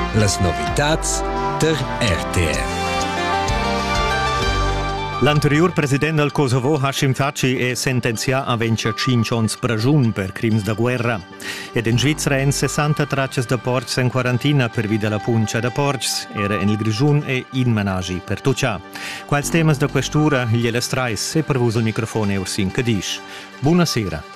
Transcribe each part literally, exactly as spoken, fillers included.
Las novitats der R T R. L'anterior president del Kosovo, Hashim Thaçi, è sentenziato a venticinque anni prigione per crimini di guerra. Ed in Svizzera in sessanta tracce di porci in quarantina per via della puncia di porci, era in il grigione e in menagi per tuccia. Quali temi da questura gliele strais e per voi il microfono Ursin Kadish. Buonasera.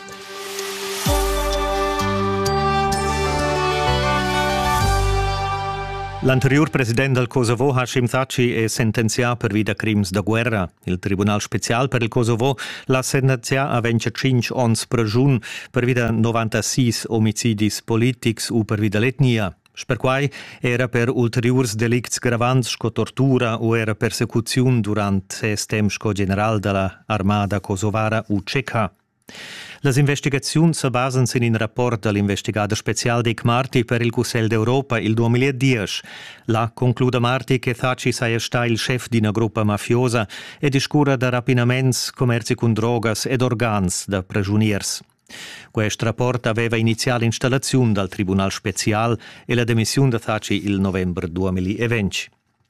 L'anterior president del Kosovo, Hashim Thaçi, è sentenziato per via di crimini di guerra. Il Tribunal Special per il Kosovo l'ha sentenziato a venticinque anni prigione per via di novantasei omicidi politici o per via dell'etnia. Per cui era per ulteriori delitti gravanti come tortura o era persecuzione durante il tempo generale dell'armata kosovara U C K. Le investigazioni si basano in un rapporto dell'investigato speciale Dick Marty per il Consiglio d'Europa il duemiladieci. La conclude Marty che Thaçi sia stato il chef di una gruppa mafiosa e discura da rapinamenti, commerci con drogas ed organi da prigionieri. Questo rapporto aveva iniziato l'installazione del Tribunal Speciale e la demissione di Thaçi il novembre duemilaventi.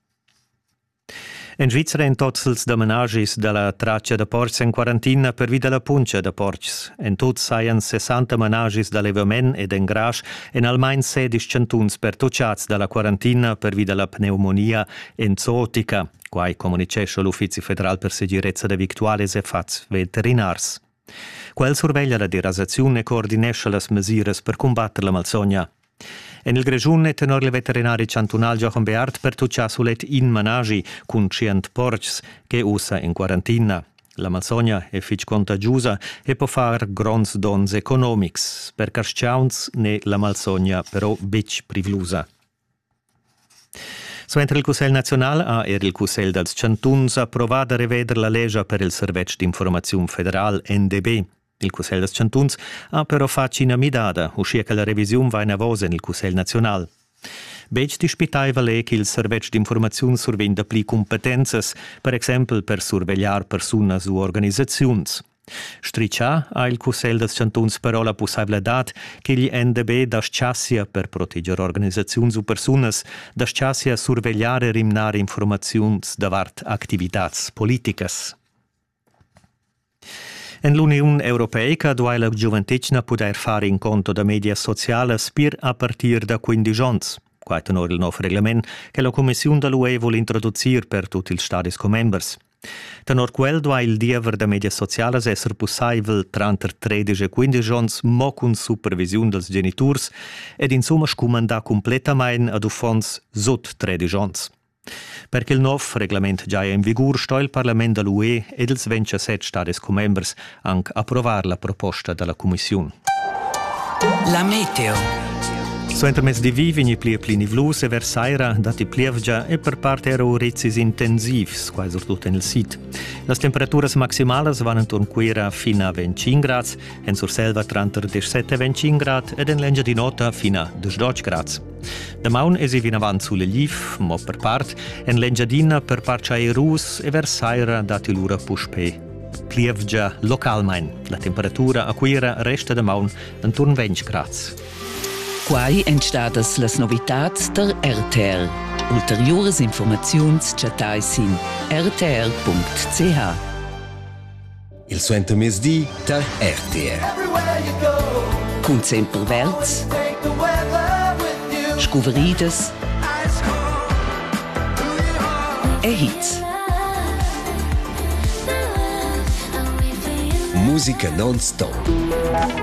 In Svizzera in tutti i demenaggi della traccia di porci in quarantina per via della puncia di porci. In tutti saien sessanta menaggi d'allevamento ed in grash e almeno sedici centuns per tucciats dalla quarantina per via della pneumonia enzootica, quai comunicesce l'Uffizio Federale per Sicurezza de Victuales e Fats Veterinars. Quel sorveglia la dirasazione e coordinesce le misure per combattere la malsogna. En il Grigione tenor le veterinari cantonali Jochen Beard per tuccia sulet in menagi con cent porcs che usa in quarantina. La malsogna è fic contagiosa e può far grons dons economics, per carsciauns ne la malsogna però bic privlusa. Suentre il Consiglio Nazionale ha er il Consiglio dels Cantuns approvato a rivedere la legge per il Servizio di Informazione Federale N D B. Il Consiglio des Cantuns ha però fatto una midada, uscì che la revisione va in avanti nel Consiglio Nazionale. Bec dispitaiva lei che il Servizio di Informazione survenda pli competenze, per esempio per sorvegliare persone o organizzazioni. Striccia ha il Consiglio des Cantuns però la possibilità che il N D B dasciassia per proteggere organizzazioni o persone, dasciassia sorvegliare e rimnare informazioni davart attività politiche. En l'Unione Europea dove la gioventù poter fare in conto da media sociale spir a partire da quindici anni. Questo è il nuovo regolamento che la Commissione dell'U E vuole introdurre per tutti gli Stati membri. Tenor quel dove il diever da media sociale essere possibile tra tredici e quindici anni ma con supervisione dei genitori ed insomma scomandare completamente ad fonds sotto tredici anni. Perché il nuovo regolamento già è in vigore, sta il Parlamento dell'U E ed i ventisette Stati membri anche approvare la proposta della Commissione. La meteo. So entre mes di vivi pli pli nivlus e versaira dati plievgia e per parte ero rizis intensivs, quasi soprattutto nel sit. Le temperature maximali vanno intorno quera fino a venticinque gradi, in Surselva tra diciassette e venticinque gradi ed in Lengia di Nota fino a dodici gradi. Da maun è si vin avanti sulle liv, mo per part, in Lengiadina per parciai rus e versaira dati l'ura puspe. Plievgia localmente. La temperatura a quera resta da maun intorno venti gradi. Quai entstadas las novitats der R T R. Ulteriores informaziuns chatais in r t r punct c h. Il suento mesdì der R T R. Cun sempre verts, scuveridas e hits. Musica non-stop.